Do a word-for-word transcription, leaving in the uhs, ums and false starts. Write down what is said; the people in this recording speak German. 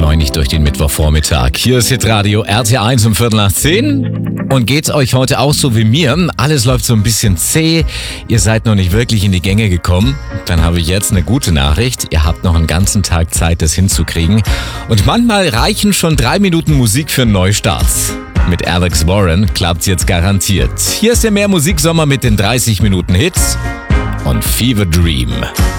beschleunigt durch den Mittwochvormittag. Hier ist Hitradio R T eins um Viertel nach zehn. Und geht's euch heute auch so wie mir? Alles läuft so ein bisschen zäh. Ihr seid noch nicht wirklich in die Gänge gekommen. Dann habe ich jetzt eine gute Nachricht. Ihr habt noch einen ganzen Tag Zeit, das hinzukriegen. Und manchmal reichen schon drei Minuten Musik für einen Neustart. Mit Alex Warren klappt's jetzt garantiert. Hier ist der Mehr Musiksommer mit den dreißig Minuten Hits und Fever Dream.